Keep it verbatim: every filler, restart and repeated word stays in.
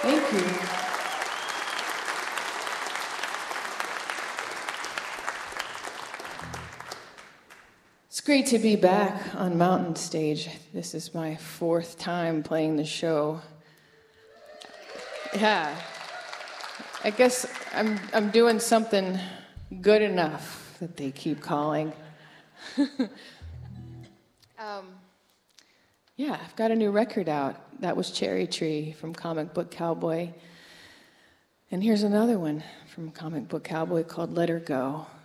Thank you. It's great to be back on Mountain Stage. This is my fourth time playing the show. Yeah. I guess I'm I'm doing something good enough that they keep calling. um, yeah, I've got a new record out. That was Cherry Tree from Comic Book Cowboy. And here's another one from Comic Book Cowboy called Let Her Go.